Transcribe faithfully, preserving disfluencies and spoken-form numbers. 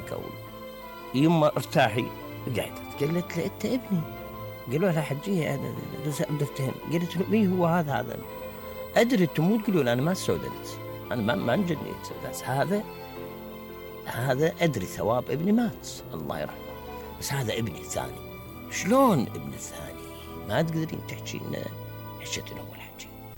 ضحكوا. يما ارتاحي، قعدت قالت له أنت ابني. قالوا لها حجية أنا بس أبدأ أفتهم. قالت له مين هو هذا هذا أدري تموت. قالوا أنا ما استودنت، أنا ما ما انجنيت، بس هذا هذا أدري ثواب ابني مات الله يرحمه، بس هذا ابني الثاني. شلون ابن الثاني؟ ما تقدرين تحكي لنا حشة الأم والحجي.